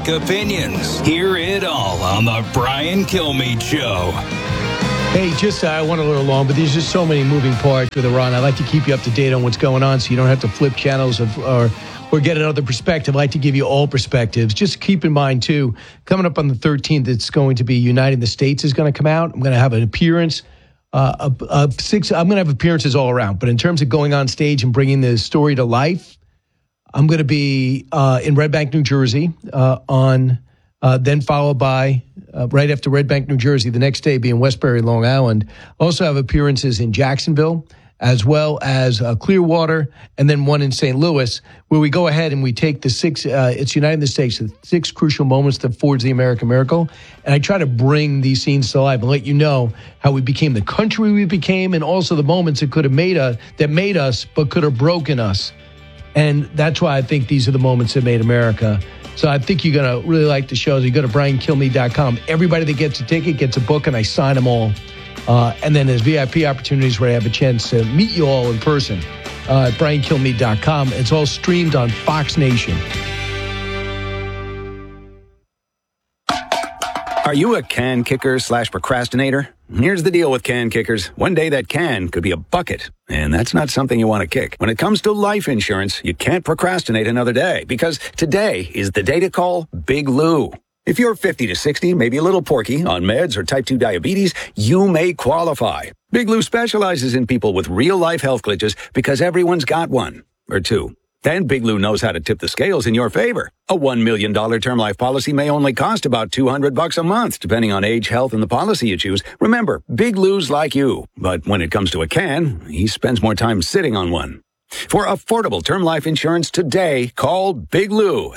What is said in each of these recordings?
unique opinions. Hear it all on the Brian Kilmeade Show. Hey, I went a little long, but there's just so many moving parts with Iran. I like to keep you up to date on what's going on so you don't have to flip channels or get another perspective. I like to give you all perspectives. Just keep in mind, too, coming up on the 13th, it's going to be Uniting the States is going to come out. I'm going to have an appearance. I'm going to have appearances all around. But in terms of going on stage and bringing the story to life, I'm going to be in Red Bank, New Jersey, then followed by right after Red Bank, New Jersey, the next day being Westbury, Long Island. Also have appearances in Jacksonville, as well as Clearwater, and then one in St. Louis, where we go ahead and we take the it's Uniting the States, the 6 crucial moments that forged the American miracle. And I try to bring these scenes to life and let you know how we became the country we became, and also the moments that could have made us, but could have broken us. And that's why I think these are the moments that made America. So I think you're going to really like the shows. You go to BrianKilmeade.com. Everybody that gets a ticket gets a book, and I sign them all. And then there's VIP opportunities where I have a chance to meet you all in person at BrianKilmeade.com. It's all streamed on Fox Nation. Are you a can kicker / procrastinator? Here's the deal with can kickers. One day that can could be a bucket, and that's not something you want to kick. When it comes to life insurance, you can't procrastinate another day, because today is the day to call Big Lou. If you're 50 to 60, maybe a little porky, on meds or type 2 diabetes, you may qualify. Big Lou specializes in people with real-life health glitches because everyone's got one or two. Then Big Lou knows how to tip the scales in your favor. A $1 million term life policy may only cost about $200 a month, depending on age, health, and the policy you choose. Remember, Big Lou's like you. But when it comes to a can, he spends more time sitting on one. For affordable term life insurance today, call Big Lou at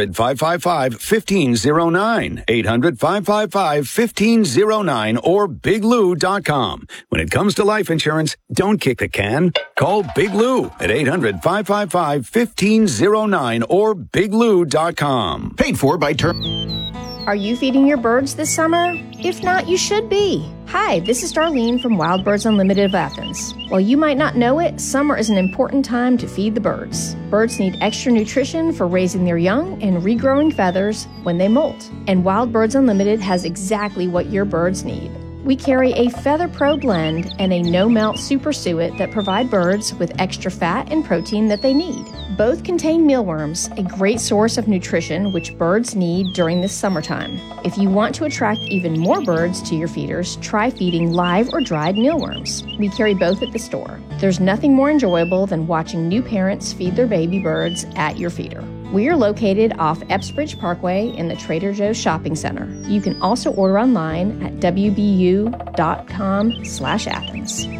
800-555-1509, 800-555-1509, or biglou.com. When it comes to life insurance, don't kick the can. Call Big Lou at 800-555-1509 or biglou.com. Paid for by Term. Are you feeding your birds this summer? If not, you should be. Hi, this is Darlene from Wild Birds Unlimited of Athens. While you might not know it, summer is an important time to feed the birds. Birds need extra nutrition for raising their young and regrowing feathers when they molt. And Wild Birds Unlimited has exactly what your birds need. We carry a Feather Pro blend and a no-melt super suet that provide birds with extra fat and protein that they need. Both contain mealworms, a great source of nutrition which birds need during this summertime. If you want to attract even more birds to your feeders, try feeding live or dried mealworms. We carry both at the store. There's nothing more enjoyable than watching new parents feed their baby birds at your feeder. We are located off Epps Parkway in the Trader Joe's Shopping Center. You can also order online at wbu.com/Athens.